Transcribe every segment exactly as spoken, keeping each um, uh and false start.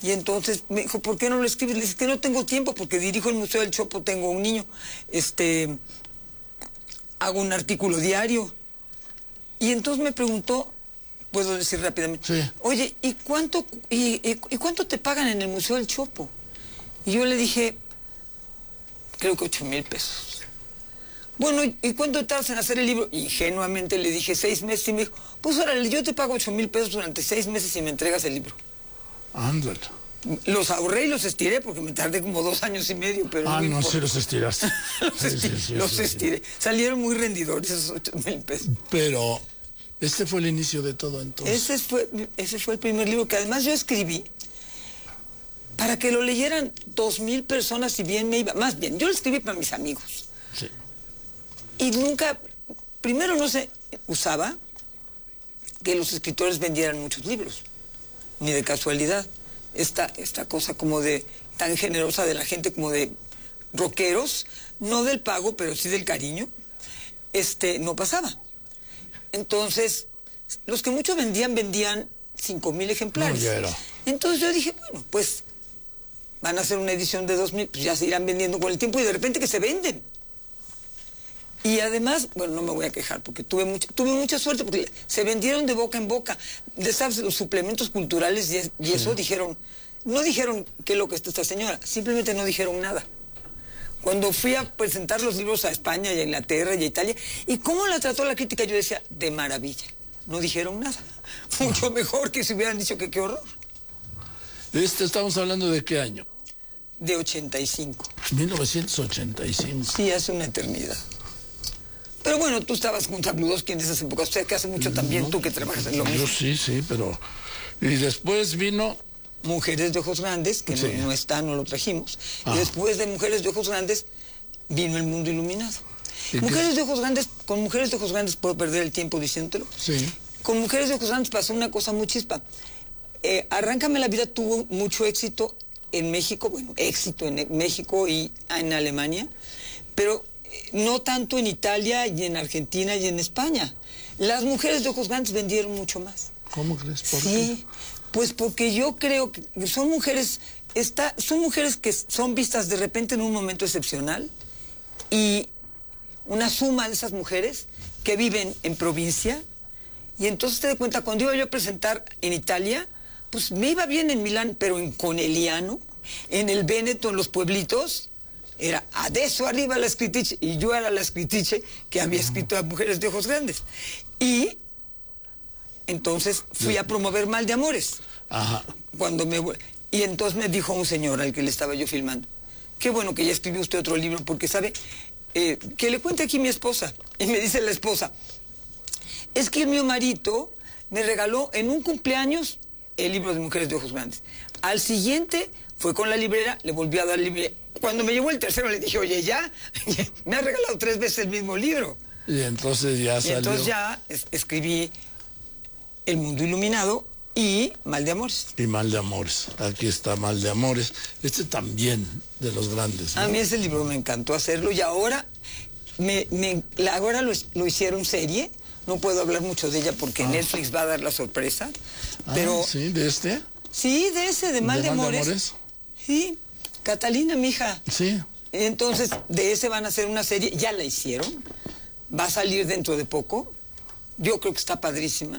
Y entonces me dijo, ¿por qué no lo escribes? Le dije, es que no tengo tiempo porque dirijo el Museo del Chopo, tengo un niño, este, hago un artículo diario. Y entonces me preguntó, puedo decir rápidamente, sí. Oye, ¿y cuánto, y, y, ¿y cuánto te pagan en el Museo del Chopo? Y yo le dije, creo que ocho mil pesos. Bueno, ¿y, ¿y cuánto tardas en hacer el libro? Ingenuamente le dije, seis meses, y me dijo, pues órale, yo te pago ocho mil pesos durante seis meses y me entregas el libro. Ándale. Los ahorré y los estiré porque me tardé como dos años y medio, pero... Ah, no, no sí los estiraste. los sí, estiré, sí, sí, los sí, estiré. Sí. Salieron muy rendidores esos ocho mil pesos. Pero este fue el inicio de todo entonces. Ese fue, ese fue el primer libro que además yo escribí para que lo leyeran dos mil personas y bien me iba. Más bien, yo lo escribí para mis amigos. Sí. Y nunca, primero no se usaba que los escritores vendieran muchos libros, ni de casualidad. Esta, esta cosa como de, tan generosa de la gente como de rockeros, no del pago, pero sí del cariño, este, no pasaba. Entonces, los que mucho vendían, vendían cinco mil ejemplares. No, ya era. Entonces yo dije, bueno, pues van a hacer una edición de dos mil, pues ya se irán vendiendo con el tiempo y de repente que se venden. Y además, bueno, no me voy a quejar porque tuve mucha, tuve mucha suerte porque se vendieron de boca en boca. De ¿sabes? Los suplementos culturales y, y eso sí. dijeron, no dijeron qué es lo que está esta señora, simplemente no dijeron nada. Cuando fui a presentar los libros a España y a Inglaterra y a Italia, ¿y cómo la trató la crítica? Yo decía, de maravilla. No dijeron nada. Mucho mejor que si hubieran dicho que qué horror. Este, ¿estamos hablando de qué año? De ochenta y cinco. mil novecientos ochenta y cinco. Sí, hace una eternidad. Pero bueno, tú estabas con Zabludovsky en esas épocas, o sea, que hace mucho también no, tú que trabajas en lo mismo. Yo sí, sí, pero... Y después vino... Mujeres de Ojos Grandes, que sí. no, no está, no lo trajimos. Ah. Y después de Mujeres de Ojos Grandes vino El Mundo Iluminado. Mujeres qué? de Ojos Grandes, con Mujeres de Ojos Grandes puedo perder el tiempo diciéndolo. Sí. Con Mujeres de Ojos Grandes pasó una cosa muy chispa. Eh, Arráncame la vida tuvo mucho éxito en México, bueno, éxito en México y en Alemania, pero no tanto en Italia y en Argentina y en España. Las Mujeres de Ojos Grandes vendieron mucho más. ¿Cómo crees? ¿Por sí, qué? Pues porque yo creo que son mujeres, está, son mujeres que son vistas de repente en un momento excepcional y una suma de esas mujeres que viven en provincia y entonces te das cuenta, cuando iba yo a presentar en Italia, pues me iba bien en Milán, pero en Conegliano, en el Véneto, en los pueblitos, era adesso arriba la scrittrice, y yo era la scrittrice que había escrito a Mujeres de Ojos Grandes. Y entonces fui a promover Mal de Amores. Ajá. Cuando me, y entonces me dijo un señor al que le estaba yo filmando, qué bueno que ya escribió usted otro libro, porque sabe, eh, que le cuente aquí mi esposa. Y me dice la esposa, es que mi marido me regaló en un cumpleaños el libro de Mujeres de Ojos Grandes. Al siguiente fue con la librera, le volvió a dar el libro. Cuando me llegó el tercero le dije, oye, ya, me ha regalado tres veces el mismo libro. Y entonces ya salió. Y entonces ya es, escribí El Mundo Iluminado y Mal de Amores. Y Mal de Amores. Aquí está Mal de Amores. Este también de los grandes, ¿no? A mí ese libro me encantó hacerlo y ahora, me, me, ahora lo, lo hicieron serie. No puedo hablar mucho de ella porque ah. Netflix va a dar la sorpresa. Ah, pero ¿sí? ¿De este? Sí, de ese, de Mal de, de, Amores. de Amores. Sí, Catalina, mija. Sí. Entonces, de ese van a hacer una serie. Ya la hicieron. Va a salir dentro de poco. Yo creo que está padrísima.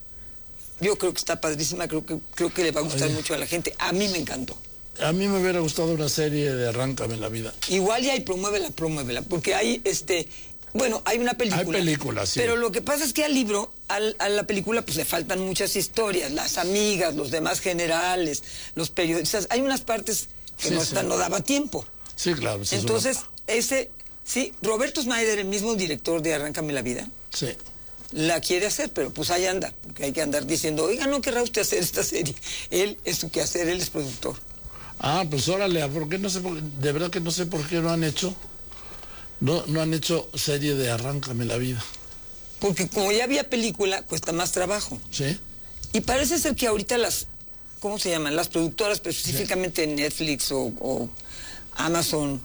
Yo creo que está padrísima. Creo que, creo que le va a gustar Oye. mucho a la gente. A mí me encantó. A mí me hubiera gustado una serie de Arráncame la vida. Igual ya hay promuévela, promuévela. Porque hay este... Bueno, hay una película. Hay películas, sí. Pero lo que pasa es que al libro, al, a la película, pues le faltan muchas historias. Las amigas, los demás generales, los periodistas. Hay unas partes que sí, no, están, sí. no daba tiempo. Sí, claro. Entonces, una... ese, sí, Roberto Schneider, el mismo director de Arráncame la vida, sí. la quiere hacer, pero pues ahí anda. Porque hay que andar diciendo, oiga, ¿no querrá usted hacer esta serie? Él es su quehacer, él es productor. Ah, pues órale, ¿por qué no sé? Por, de verdad que no sé por qué lo han hecho. No, no han hecho serie de Arráncame la vida. Porque como ya había película, cuesta más trabajo. Sí. Y parece ser que ahorita las, ¿cómo se llaman? Las productoras, pero específicamente sí. Netflix o, o Amazon,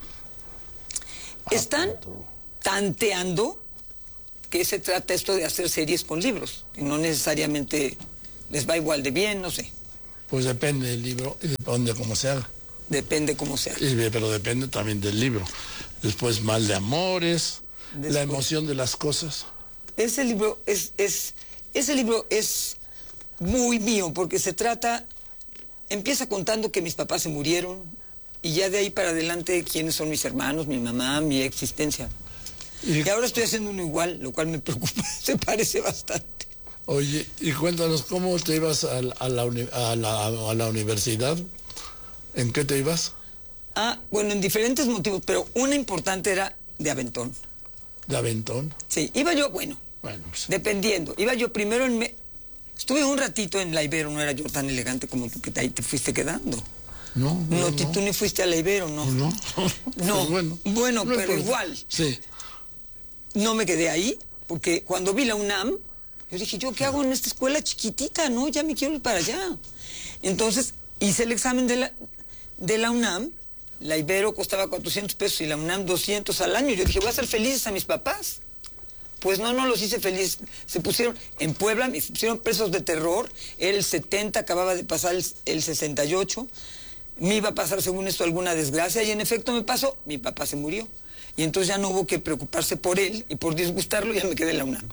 ah, están tanto. tanteando que se trata esto de hacer series con libros. Que no necesariamente les va igual de bien, no sé. Pues depende del libro y depende cómo se haga. Depende cómo sea. Y, pero depende también del libro. Después Mal de Amores, Después, La emoción de las cosas. Ese libro es, es, ese libro es muy mío porque se trata, empieza contando que mis papás se murieron y ya de ahí para adelante quiénes son mis hermanos, mi mamá, mi existencia. Y, y ahora estoy haciendo uno igual, lo cual me preocupa, se parece bastante. Oye, y cuéntanos, ¿cómo te ibas a, a, la, a, la, a la universidad? ¿En qué te ibas? Ah, bueno, en diferentes motivos, pero una importante era de aventón. ¿De aventón? Sí, iba yo, bueno, bueno pues, dependiendo. Iba yo primero en... Me... Estuve un ratito en la Ibero, no era yo tan elegante como tú, que ahí te fuiste quedando. No, no, no, no. Tú ni fuiste a la Ibero, ¿no? No, no. Pues bueno, bueno no pero igual. Sí. No me quedé ahí, porque cuando vi la UNAM, yo dije, ¿yo qué hago en esta escuela chiquitita? No, ya me quiero ir para allá. Entonces, hice el examen de la, de la UNAM, la Ibero costaba cuatrocientos pesos y la UNAM doscientos al año. Yo dije, voy a hacer felices a mis papás. Pues no, no los hice felices. Se pusieron en Puebla, me pusieron presos de terror. Era el setenta, acababa de pasar el, el sesenta y ocho. Me iba a pasar, según esto, alguna desgracia. Y en efecto me pasó. Mi papá se murió. Y entonces ya no hubo que preocuparse por él. Y por disgustarlo ya me quedé en la UNAM.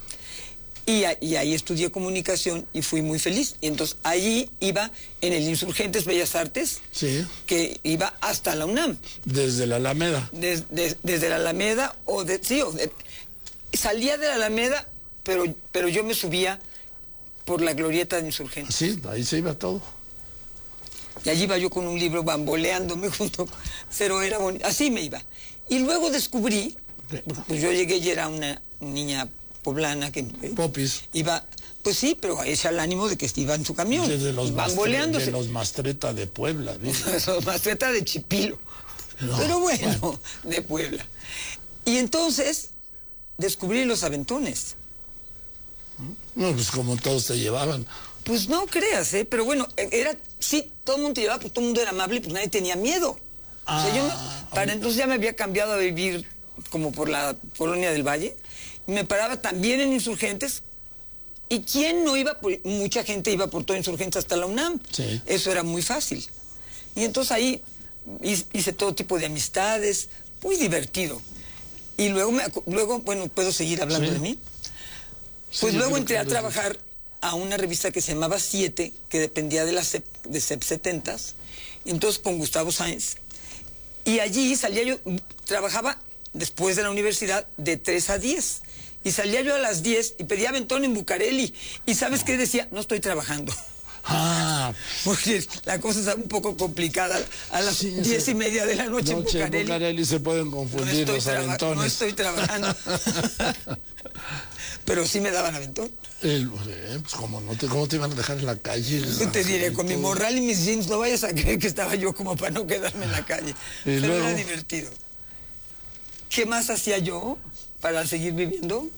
Y, a, y ahí estudié comunicación y fui muy feliz. Y entonces allí iba en el Insurgentes Bellas Artes, sí, que iba hasta la UNAM. Desde la Alameda. Des, des, desde la Alameda, o de, sí, o de, salía de la Alameda, pero, pero yo me subía por la glorieta de Insurgentes. Sí, ahí se iba todo. Y allí iba yo con un libro bamboleándome junto, pero era bonito. Así me iba. Y luego descubrí, pues yo llegué y era una niña poblana que Popis. Iba, pues sí, pero ese al ánimo de que iba en su camión. De los, bamboleándose. De los Mastreta de Puebla. Los Mastreta de Chipilo. No, pero bueno, bueno, de Puebla. Y entonces descubrí los aventones. No, pues como todos te llevaban. Pues no creas, ¿eh? Pero bueno, era, sí, todo el mundo te llevaba, pues todo el mundo era amable, pues nadie tenía miedo. Ah, o sea, yo no, para entonces ya me había cambiado a vivir como por la Colonia del Valle. Me paraba también en Insurgentes. ¿Y quién no iba? Por, mucha gente iba por todo Insurgentes hasta la UNAM. Sí. Eso era muy fácil. Y entonces ahí hice todo tipo de amistades, muy divertido. Y luego, me, luego bueno, ¿puedo seguir hablando sí. de mí? Pues sí, luego entré a trabajar a una revista que se llamaba Siete, que dependía de la C E P, de C E P setentas, entonces con Gustavo Sáenz. Y allí salía yo, trabajaba después de la universidad de tres a diez. Y salía yo a las diez y pedía aventón en Bucareli. ¿Y sabes no. qué decía? No estoy trabajando. Ah. Porque la cosa está un poco complicada. A las sí, diez sí. y media de la noche, noche en Bucareli. En Bucareli se pueden confundir no los aventones. No estoy trabajando. Pero sí me daban aventón. El, pues, ¿cómo, no te, ¿Cómo te iban a dejar en la calle? Yo te diré, con mi morral y mis jeans, no vayas a creer que estaba yo como para no quedarme en la calle. Pero luego... era divertido. ¿Qué más hacía yo para seguir viviendo?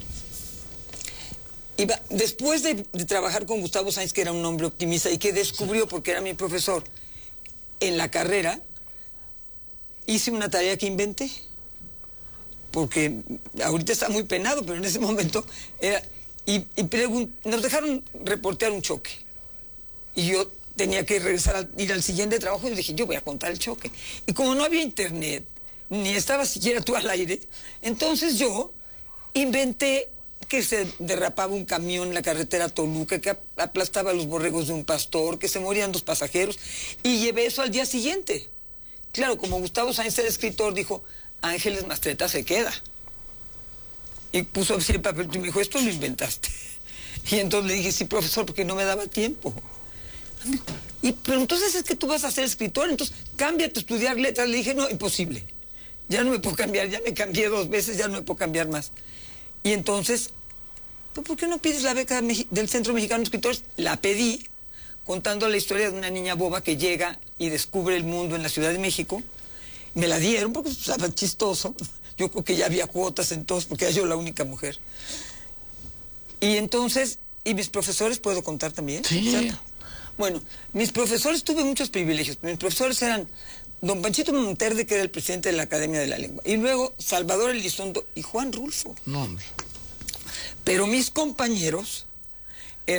Iba, después de, de trabajar con Gustavo Sáenz, que era un hombre optimista y que descubrió, porque era mi profesor, en la carrera, hice una tarea que inventé. Porque ahorita está muy penado, pero en ese momento era... Y, y nos dejaron reportear un choque. Y yo tenía que regresar a ir al siguiente trabajo y dije, yo voy a contar el choque. Y como no había internet, ni estaba siquiera tú al aire, entonces yo inventé que se derrapaba un camión en la carretera Toluca, que aplastaba los borregos de un pastor, que se morían dos pasajeros, y llevé eso al día siguiente. Claro, como Gustavo Sáenz era escritor, dijo, Ángeles Mastreta se queda. Y puso así el papel y me dijo, esto lo inventaste. Y entonces le dije, sí, profesor, porque no me daba tiempo. Y, pero entonces es que tú vas a ser escritor, entonces cámbiate a estudiar letras. Le dije, no, imposible. Ya no me puedo cambiar, ya me cambié dos veces, ya no me puedo cambiar más. Y entonces, ¿por qué no pides la beca del Centro Mexicano de Escritores? La pedí, contando la historia de una niña boba que llega y descubre el mundo en la Ciudad de México. Me la dieron porque estaba chistoso. Yo creo que ya había cuotas entonces, porque era yo la única mujer. Y entonces, ¿y mis profesores puedo contar también? Sí. ¿Cierto? Bueno, mis profesores, tuve muchos privilegios. Mis profesores eran don Panchito Monterde, que era el presidente de la Academia de la Lengua, y luego Salvador Elizondo y Juan Rulfo. No, hombre. Pero mis compañeros eran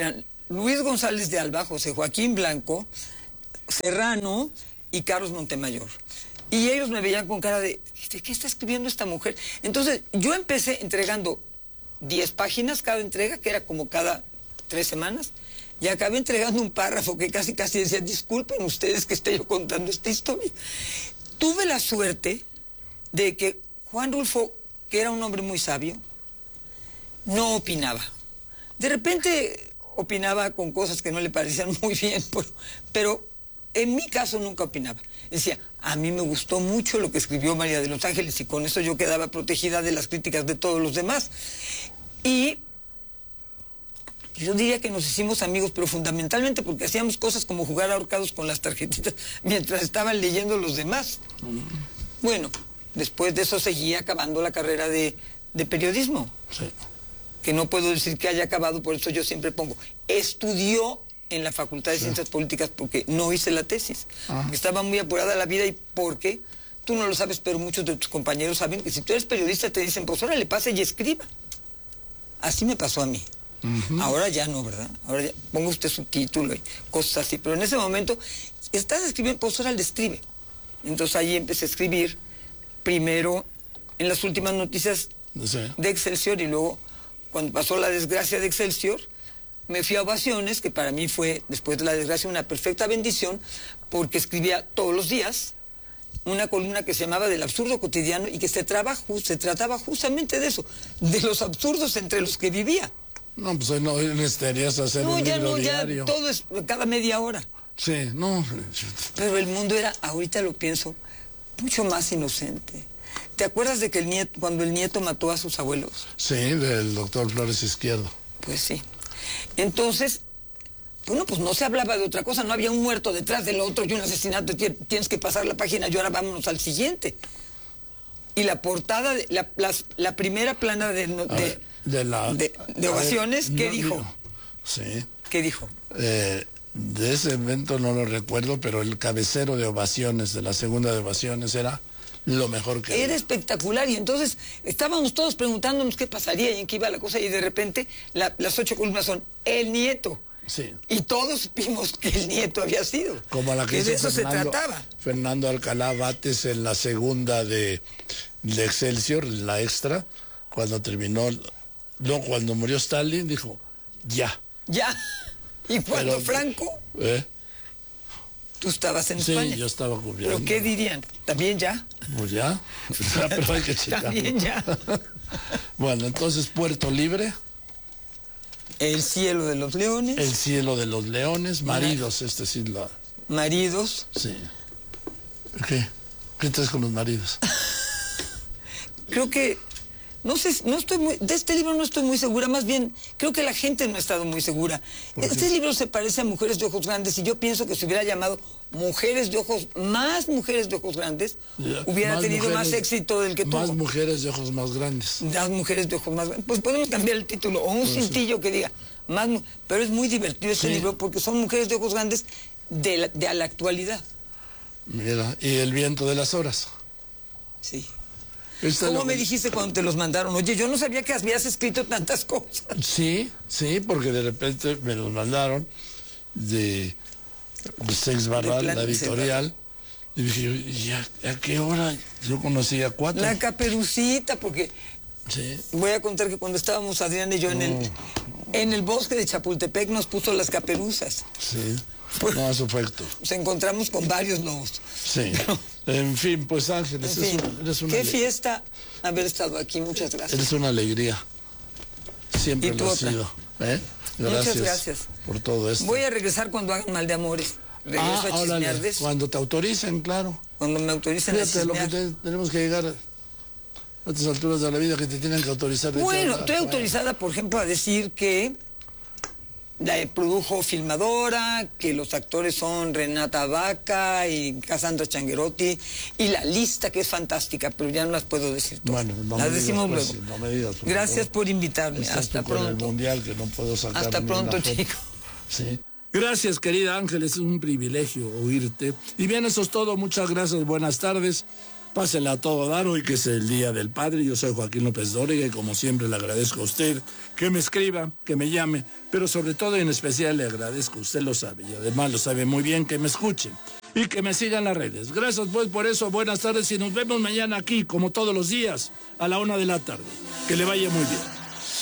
Luis González de Alba, José Joaquín Blanco, Serrano y Carlos Montemayor. Y ellos me veían con cara de, ¿de qué está escribiendo esta mujer? Entonces, yo empecé entregando diez páginas cada entrega, que era como cada tres semanas, y acabé entregando un párrafo que casi casi decía, disculpen ustedes que esté yo contando esta historia. Tuve la suerte de que Juan Rulfo, que era un hombre muy sabio, no opinaba. De repente opinaba con cosas que no le parecían muy bien, pero, pero en mi caso nunca opinaba. Decía, a mí me gustó mucho lo que escribió María de los Ángeles y con eso yo quedaba protegida de las críticas de todos los demás. Y yo diría que nos hicimos amigos, pero fundamentalmente porque hacíamos cosas como jugar ahorcados con las tarjetitas mientras estaban leyendo los demás. Bueno, después de eso seguí acabando la carrera de, de periodismo. Sí. Que no puedo decir que haya acabado, por eso yo siempre pongo, estudió en la Facultad de sí. Ciencias Políticas porque no hice la tesis. Ah. Estaba muy apurada la vida y porque, tú no lo sabes, pero muchos de tus compañeros saben que si tú eres periodista te dicen, pues ahora le pase y escriba. Así me pasó a mí. Uh-huh. Ahora ya no, ¿verdad? Ahora ya ponga usted su título y cosas así, pero en ese momento estás escribiendo, pues ahora le escribe. Entonces ahí empecé a escribir primero en las últimas noticias sí. de Excelsior y luego cuando pasó la desgracia de Excelsior me fui a Ovaciones, que para mí fue después de la desgracia una perfecta bendición porque escribía todos los días una columna que se llamaba Del Absurdo Cotidiano y que se, traba, se trataba justamente de eso, de los absurdos entre los que vivía. No, pues hoy no necesitarías hacer no, un ya libro no, diario. Ya todo es cada media hora. Sí, no. Pero el mundo era, ahorita lo pienso, mucho más inocente. ¿Te acuerdas de que el nieto, cuando el nieto mató a sus abuelos? Sí, del doctor Flores Izquierdo. Pues sí. Entonces, bueno, pues no se hablaba de otra cosa, no había un muerto detrás del otro y un asesinato, tienes que pasar la página y ahora vámonos al siguiente. Y la portada, de, la, la, la primera plana de, de, ver, de, la, de, de Ovaciones, ver, ¿qué no, dijo? No, sí. ¿Qué dijo? Eh, de ese evento no lo recuerdo, pero el cabecero de Ovaciones, de la segunda de Ovaciones, era lo mejor que era había. Espectacular, y entonces estábamos todos preguntándonos qué pasaría y en qué iba la cosa, y de repente la, las ocho columnas son el nieto. Sí. Y todos vimos que el nieto había sido. Como la que, que de hizo eso Fernando, se trataba. Fernando Alcalá Bates en la segunda de, de Excelsior, la extra, cuando terminó, no, cuando murió Stalin, dijo, ya. Ya. Y cuando Pero, Franco, ¿eh? tú estabas en sí, España. Sí, yo estaba cubriendo. ¿Pero qué dirían? ¿También ya? Pues ya. Pero hay que checarlo. También ya. Bueno, entonces Puerto Libre. El cielo de los leones. El cielo de los leones. Maridos, Mar... este sí la... Maridos. Sí. ¿Qué? ¿Qué traes con los maridos? Creo que... No sé, no estoy muy... De este libro no estoy muy segura, más bien creo que la gente no ha estado muy segura. Este libro se parece a Mujeres de Ojos Grandes y yo pienso que se hubiera llamado Mujeres de Ojos... Más Mujeres de Ojos Grandes, ya, hubiera tenido mujeres, más éxito del que tuvo. Más Mujeres de Ojos Más Grandes. Las Mujeres de Ojos Más Grandes. Pues podemos cambiar el título, o un pues cintillo sí. que diga... más, Pero es muy divertido este sí. libro porque son mujeres de ojos grandes de la, de la actualidad. Mira, y El viento de las horas. Sí. Esta ¿Cómo lo... me dijiste cuando te los mandaron? Oye, yo no sabía que habías escrito tantas cosas. Sí, sí, porque de repente me los mandaron de, de Sex Barral, la editorial. Y dije, ¿y a, a qué hora? Yo conocía cuatro. La Caperucita, porque sí. voy a contar que cuando estábamos Adrián y yo en, el, en el bosque de Chapultepec nos puso las caperuzas. Sí. Pues, no, eso fue Héctor. Nos encontramos con varios lobos. Sí. En fin, pues Ángeles, en fin, es una, eres una qué ale... fiesta haber estado aquí, muchas gracias. Eres una alegría. Siempre lo has sido. ¿Eh? Gracias muchas gracias por todo esto. Voy a regresar cuando hagan Mal de Amores. Regreso ah, a Chismeardes. Cuando te autoricen, claro. Cuando me autoricen Fíjate, a chismear. lo que te, tenemos que llegar a estas alturas de la vida que te tienen que autorizar. De bueno, estoy autorizada, por ejemplo, a decir que la produjo Filmadora, que los actores son Renata Vaca y Cassandra Changuerotti, y la lista que es fantástica, pero ya no las puedo decir todas. Bueno, no las me decimos digas, luego. Pues, no me digas, por Gracias favor. por invitarme. Estás Hasta tú con pronto. El mundial que no puedo sacar. Hasta pronto, chico. Sí. Gracias, querida Ángeles, es un privilegio oírte. Y bien, eso es todo. Muchas gracias, buenas tardes. Pásenla a todo dar hoy, que es el Día del Padre. Yo soy Joaquín López Dóriga y como siempre le agradezco a usted que me escriba, que me llame, pero sobre todo y en especial le agradezco, usted lo sabe, y además lo sabe muy bien, que me escuche y que me sigan las redes. Gracias pues por eso, buenas tardes y nos vemos mañana aquí, como todos los días, a la una de la tarde. Que le vaya muy bien.